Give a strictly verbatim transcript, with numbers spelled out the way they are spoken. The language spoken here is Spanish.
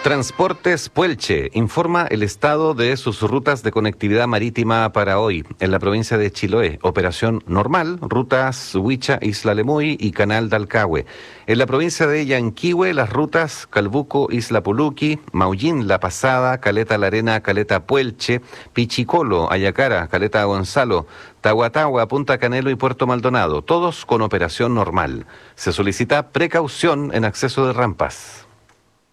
Transportes Puelche informa el estado de sus rutas de conectividad marítima para hoy. En la provincia de Chiloé, operación normal, rutas Huicha, Isla Lemoy y Canal Dalcahue. En la provincia de Yanquihue, las rutas Calbuco, Isla Puluqui, Maullín, La Pasada, Caleta La Arena, Caleta Puelche, Pichicolo, Ayacara, Caleta Gonzalo, Tahuatahua, Punta Canelo y Puerto Maldonado, todos con operación normal. Se solicita precaución en acceso de rampas.